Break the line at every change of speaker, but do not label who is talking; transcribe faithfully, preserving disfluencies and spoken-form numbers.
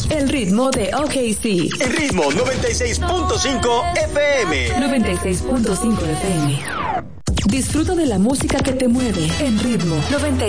El ritmo de O K C.
El ritmo noventa y seis punto cinco F M.
noventa y seis punto cinco F M. Disfruta de la música que te mueve en ritmo noventa